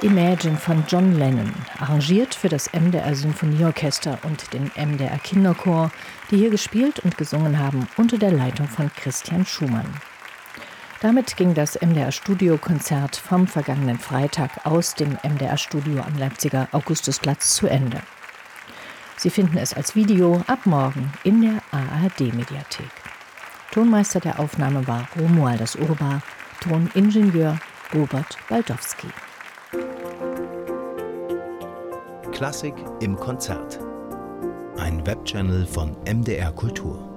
Imagine von John Lennon, arrangiert für das MDR Symphonieorchester und den MDR Kinderchor, die hier gespielt und gesungen haben unter der Leitung von Christian Schumann. Damit ging das MDR Studiokonzert vom vergangenen Freitag aus dem MDR Studio am Leipziger Augustusplatz zu Ende. Sie finden es als Video ab morgen in der ARD-Mediathek. Tonmeister der Aufnahme war Romualdas Urbar, Toningenieur Robert Baldowski. Klassik im Konzert. Ein Webchannel von MDR Kultur.